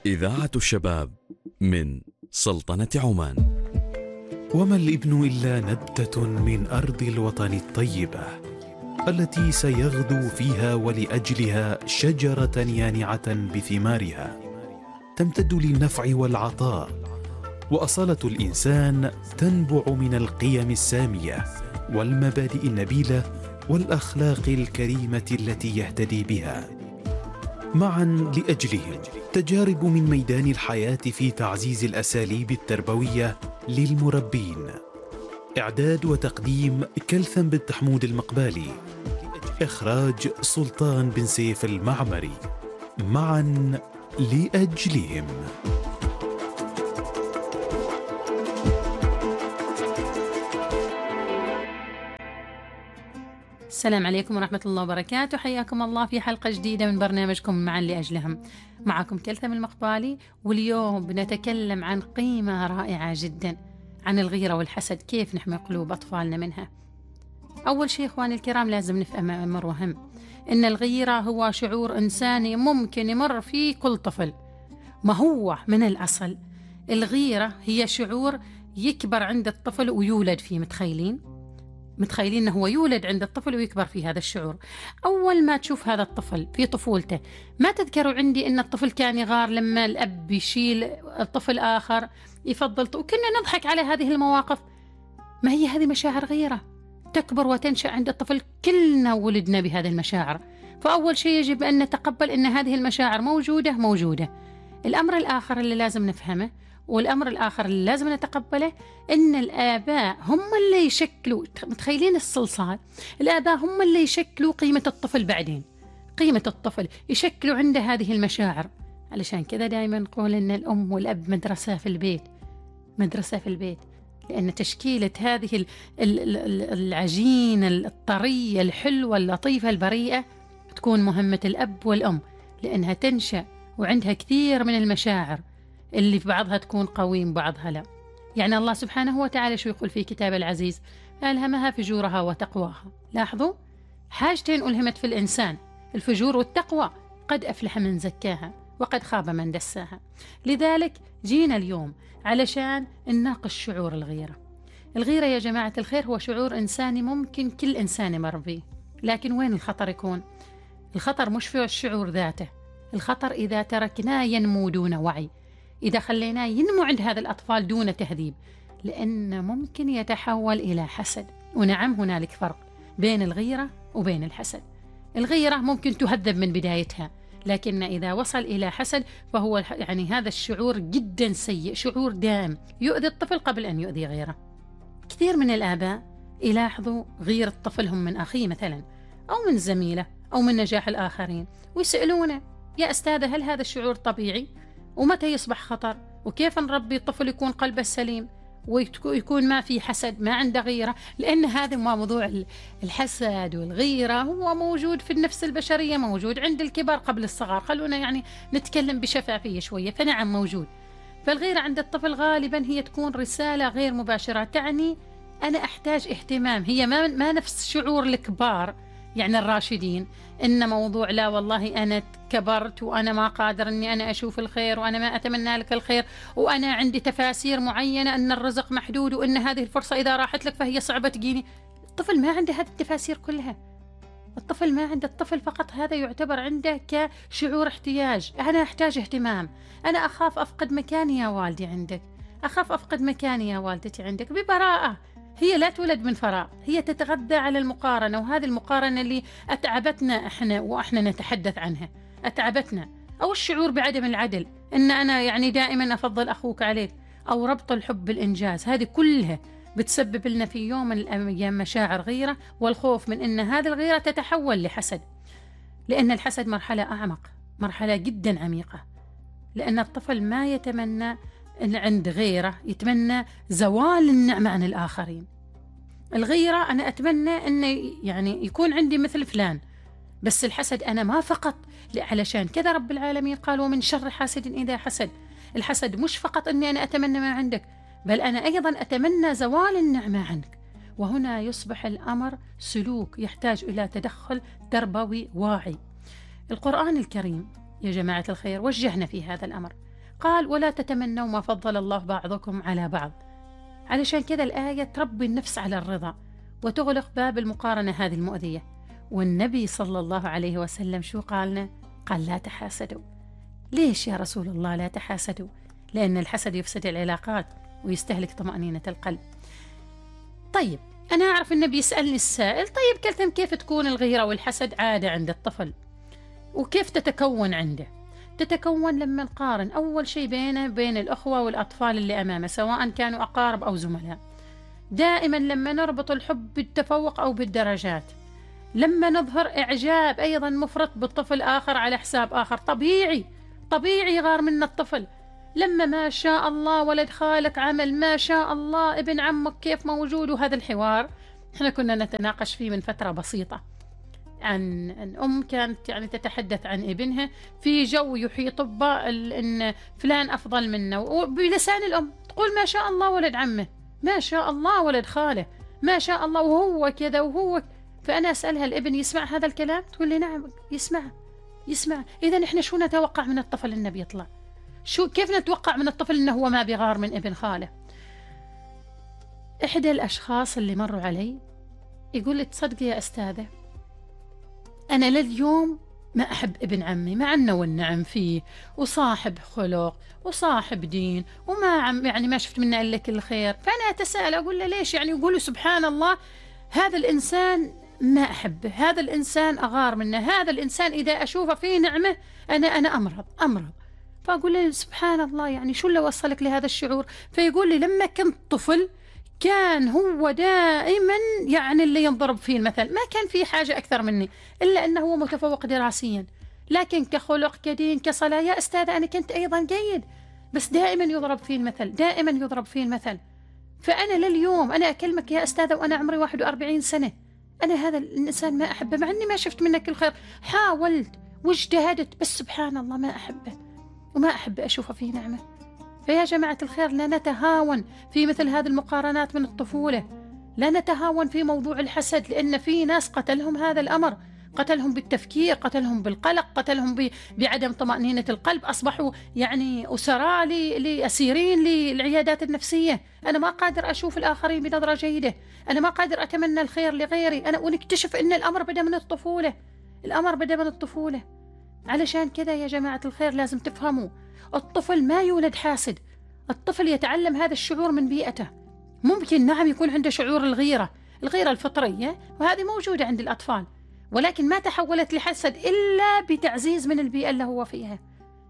إذاعة الشباب من سلطنة عمان. وما الابن إلا نبتة من أرض الوطن الطيبة التي سيغدو فيها ولأجلها شجرة يانعة بثمارها تمتد للنفع والعطاء. وأصالة الإنسان تنبع من القيم السامية والمبادئ النبيلة والأخلاق الكريمة التي يهتدي بها. معا لأجلهم تجارب من ميدان الحياة في تعزيز الأساليب التربوية للمربين. إعداد وتقديم كلثم بن حمود المقبالي. إخراج سلطان بن سيف المعمري. معا لأجلهم. السلام عليكم ورحمة الله وبركاته. حياكم الله في حلقة جديدة من برنامجكم معا لأجلهم. معكم كلثم المقبالي، واليوم بنتكلم عن قيمة رائعة جدا، عن الغيرة والحسد، كيف نحمي قلوب أطفالنا منها. أول شيء إخواني الكرام لازم نفهم أمر مهم، إن الغيرة هو شعور إنساني ممكن يمر فيه كل طفل. ما هو من الأصل الغيرة هي شعور يكبر عند الطفل ويولد فيه. متخيلين أنه هو يولد عند الطفل ويكبر في هذا الشعور. أول ما تشوف هذا الطفل في طفولته، ما تذكروا عندي أن الطفل كان يغار لما الأب يشيل الطفل آخر يفضل، وكنا نضحك على هذه المواقف. ما هي هذه مشاعر غيرة تكبر وتنشأ عند الطفل. كلنا ولدنا بهذه المشاعر، فأول شيء يجب أن نتقبل أن هذه المشاعر موجودة. الأمر الآخر اللي لازم نفهمه، والأمر الآخر اللي لازم نتقبله، إن الآباء هم اللي يشكلوا، متخيلين الصلصال، الآباء هم اللي يشكلوا قيمة الطفل. بعدين قيمة الطفل يشكلوا عنده هذه المشاعر. علشان كذا دائما نقول إن الأم والأب مدرسة في البيت، لأن تشكيلة هذه العجينة الطرية الحلوة اللطيفة البريئة تكون مهمة الأب والأم، لأنها تنشأ وعندها كثير من المشاعر اللي في بعضها تكون قويم بعضها لا. يعني الله سبحانه وتعالى شو يقول في كتاب العزيز؟ ألهمها فجورها وتقواها. لاحظوا حاجتين ألهمت في الإنسان، الفجور والتقوى. قد أفلح من زكاها وقد خاب من دساها. لذلك جينا اليوم علشان نناقش شعور الغيرة. الغيرة يا جماعة الخير هو شعور إنساني ممكن كل إنسان يمر به، لكن وين الخطر يكون؟ الخطر مش في الشعور ذاته، الخطر إذا تركناه ينمو دون وعي، إذا خليناه ينمو عند هذا الأطفال دون تهذيب، لأن ممكن يتحول إلى حسد. ونعم هنالك فرق بين الغيرة وبين الحسد. الغيرة ممكن تهذب من بدايتها، لكن إذا وصل إلى حسد فهو يعني هذا الشعور جدا سيء، شعور دائم يؤذي الطفل قبل أن يؤذي غيره. كثير من الآباء يلاحظوا غيرة طفلهم من أخيه مثلا، أو من زميله، أو من نجاح الآخرين، ويسألونه: يا أستاذة هل هذا الشعور طبيعي؟ ومتى يصبح خطر؟ وكيف نربي الطفل يكون قلبه سليم ويكون ما في حسد، ما عنده غيرة؟ لأن هذا موضوع الحسد والغيرة هو موجود في النفس البشرية، موجود عند الكبار قبل الصغار. خلونا يعني نتكلم بشفافية شوية. فنعم موجود. فالغيرة عند الطفل غالبا هي تكون رسالة غير مباشرة، تعني أنا أحتاج اهتمام. هي ما نفس شعور الكبار، يعني الراشدين، إن موضوع لا والله أنا كبرت وأنا ما قادر أني أنا أشوف الخير وأنا ما أتمنى لك الخير وأنا عندي تفاسير معينة أن الرزق محدود وأن هذه الفرصة إذا راحت لك فهي صعبة تجيني. الطفل ما عنده هذه التفاسير كلها. الطفل فقط هذا يعتبر عنده كشعور احتياج. أنا أحتاج اهتمام، أنا أخاف أفقد مكاني يا والدي عندك، أخاف أفقد مكاني يا والدتي عندك، ببراءة. هي لا تولد من فراغ، هي تتغذى على المقارنة، وهذه المقارنة اللي أتعبتنا إحنا نتحدث عنها، أتعبتنا. أو الشعور بعدم العدل، إن أنا يعني دائما أفضل أخوك عليك، أو ربط الحب بالإنجاز. هذه كلها بتسبب لنا في يوم من الأيام مشاعر غيرة، والخوف من أن هذه الغيرة تتحول لحسد. لأن الحسد مرحلة أعمق، مرحلة جدا عميقة، لأن الطفل ما يتمنى إن عند غيره، يتمنى زوال النعمة عن الآخرين. الغيرة أنا أتمنى أن يعني يكون عندي مثل فلان، بس الحسد أنا ما فقط. علشان كذا رب العالمين قال: ومن شر حاسد إذا حسد. الحسد مش فقط أني أنا أتمنى ما عندك، بل أنا أيضا أتمنى زوال النعمة عنك. وهنا يصبح الأمر سلوك يحتاج إلى تدخل تربوي واعي. القرآن الكريم يا جماعة الخير وجهنا في هذا الأمر. قال ولا تتمنوا ما فضل الله بعضكم على بعض. علشان كذا الآية تربي النفس على الرضا وتغلق باب المقارنة هذه المؤذية. والنبي صلى الله عليه وسلم شو قالنا؟ قال لا تحاسدوا. ليش يا رسول الله لا تحاسدوا؟ لأن الحسد يفسد العلاقات ويستهلك طمأنينة القلب. طيب أنا أعرف النبي يسألني السائل، طيب كلثم كيف تكون الغيرة والحسد عادة عند الطفل وكيف تتكون عنده؟ تتكون لما نقارن أول شيء بينه بين الأخوة والأطفال اللي أمامه سواء كانوا أقارب أو زملاء. دائما لما نربط الحب بالتفوق أو بالدرجات، لما نظهر إعجاب أيضا مفرط بالطفل آخر على حساب آخر، طبيعي يغار منا الطفل. لما ما شاء الله ولد خالك عمل، ما شاء الله ابن عمك كيف موجود. وهذا الحوار احنا كنا نتناقش فيه من فترة بسيطة عن أم كانت يعني تتحدث عن ابنها في جو يحيط إن فلان أفضل منه، وبلسان الأم تقول ما شاء الله ولد عمه، ما شاء الله ولد خاله، ما شاء الله وهو كذا وهو. فأنا أسألها الابن يسمع هذا الكلام؟ تقول لي نعم يسمع. إذا إحنا شو نتوقع من الطفل إنه بيطلع؟ كيف نتوقع من الطفل إنه هو ما بيغار من ابن خاله؟ إحدى الأشخاص اللي مروا علي يقول لي تصدقي يا أستاذة أنا لليوم ما أحب ابن عمي مع أنه والنعم فيه وصاحب خلق وصاحب دين وما يعني ما شفت منه إلا كل خير. فأنا أتساءل أقول له ليش؟ يعني يقولوا سبحان الله هذا الإنسان ما أحبه، هذا الإنسان أغار منه، هذا الإنسان إذا أشوفه فيه نعمة أنا أمرض. فأقول له سبحان الله يعني شو اللي وصلك لهذا الشعور؟ فيقول لي لما كنت طفل كان هو دائما يعني اللي ينضرب فيه المثل، ما كان فيه حاجة أكثر مني إلا أنه هو متفوق دراسيا، لكن كخلق كدين كصلاة يا أستاذ أنا كنت أيضا جيد، بس دائما يضرب فيه المثل. فأنا لليوم أنا أكلمك يا أستاذة وأنا عمري 41 سنة أنا هذا الإنسان ما أحبه مع أني ما شفت منك الخير، حاولت واجتهدت بس سبحان الله ما أحبه وما أحب أشوفه فيه نعمة. فيا جماعة الخير لا نتهاون في مثل هذه المقارنات من الطفولة، لا نتهاون في موضوع الحسد، لأن في ناس قتلهم هذا الأمر، قتلهم بالتفكير، قتلهم بالقلق، قتلهم بعدم طمأنينة القلب، أصبحوا يعني أسراء لأسيرين للعيادات النفسية. أنا ما قادر أشوف الآخرين بنظرة جيدة، أنا ما قادر أتمنى الخير لغيري، ونكتشف أن الأمر بدأ من الطفولة. علشان كذا يا جماعة الخير لازم تفهموا الطفل ما يولد حاسد، الطفل يتعلم هذا الشعور من بيئته. ممكن نعم يكون عنده شعور الغيرة الفطرية وهذه موجودة عند الأطفال، ولكن ما تحولت لحسد إلا بتعزيز من البيئة اللي هو فيها.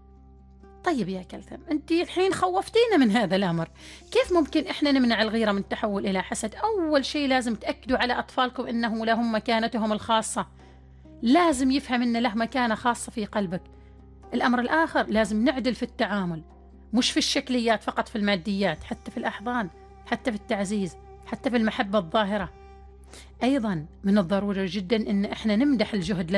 طيب يا كلثم أنت الحين خوفتينا من هذا الأمر، كيف ممكن إحنا نمنع الغيرة من تحول إلى حسد؟ أول شيء لازم تأكدوا على أطفالكم أنه لهم مكانتهم الخاصة، لازم يفهم أن له مكانة خاصة في قلبك. الأمر الآخر لازم نعدل في التعامل، مش في الشكليات فقط، في الماديات، حتى في الأحضان، حتى في التعزيز، حتى في المحبة الظاهرة. أيضا من الضروري جدا أن إحنا نمدح الجهد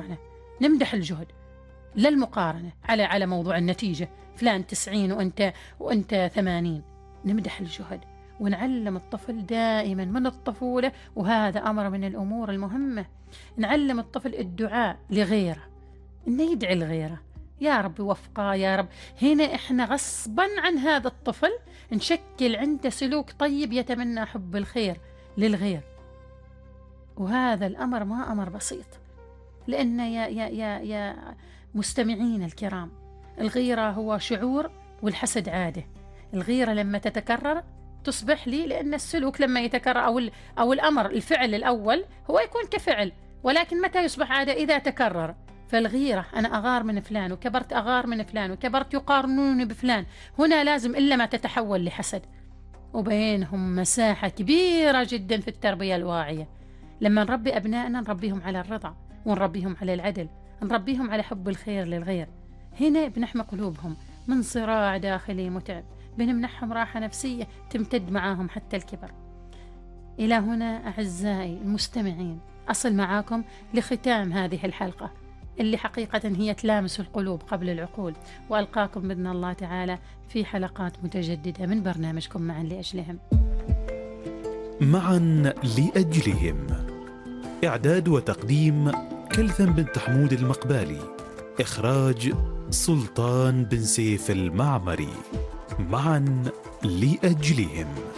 للمقارنة على موضوع النتيجة، فلان 90 وأنت 80. نمدح الجهد ونعلم الطفل دائما من الطفولة، وهذا أمر من الأمور المهمة، نعلم الطفل الدعاء لغيره، إنه يدعي لغيره يا رب وفقه يا رب. هنا إحنا غصبا عن هذا الطفل نشكل عنده سلوك طيب يتمنى حب الخير للغير، وهذا الأمر ما أمر بسيط، لأن يا مستمعين الكرام الغيرة هو شعور والحسد عادة. الغيرة لما تتكرر تصبح لي، لأن السلوك لما يتكرر أو الأمر الفعل الأول هو يكون كفعل، ولكن متى يصبح عادة؟ إذا تكرر. فالغيرة أنا أغار من فلان وكبرت أغار من فلان وكبرت يقارنوني بفلان، هنا لازم إلا ما تتحول لحسد. وبينهم مساحة كبيرة جدا في التربية الواعية. لما نربي أبنائنا نربيهم على الرضا، ونربيهم على العدل، نربيهم على حب الخير للغير. هنا بنحمي قلوبهم من صراع داخلي متعب، بنمنحهم راحة نفسية تمتد معاهم حتى الكبر. إلى هنا أعزائي المستمعين أصل معاكم لختام هذه الحلقة اللي حقيقة هي تلامس القلوب قبل العقول، وألقاكم بإذن الله تعالى في حلقات متجددة من برنامجكم معا لأجلهم. معا لأجلهم، إعداد وتقديم كلثم بنت حمود المقبالي، إخراج سلطان بن سيف المعمري. معا لأجلهم.